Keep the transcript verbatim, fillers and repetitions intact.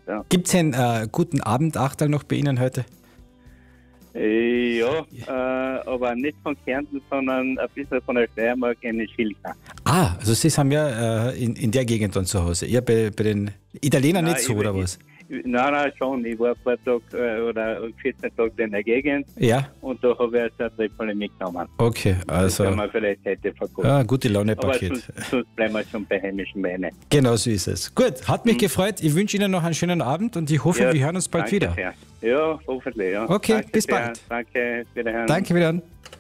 Ja, Gibt es einen äh, guten Abendachtel noch bei Ihnen heute? äh, ja äh, aber nicht von Kärnten, sondern ein bisschen von der Steiermark in Schilka. Ah, also Sie sind ja äh, in, in der Gegend dann zu Hause. Ja, bei, bei den Italienern Nein, nicht so, ich- oder ich- was? Nein, nein, schon. Ich war ein paar Tage äh, oder vierzehn Tage in der Gegend Ja, und da habe ich jetzt ein Tripoli mitgenommen. okay, Das also kann man vielleicht heute verkaufen. ah, gute Aber Laune-Paket. sonst, sonst bleiben wir schon bei heimischen Weinen. Genau so ist es. Gut, hat mich gefreut. Ich wünsche Ihnen noch einen schönen Abend und ich hoffe, Ja, wir hören uns bald danke wieder. sehr. Ja, hoffentlich. Ja. Okay, Danke bis sehr. bald. Danke, wiederhören. Danke wieder.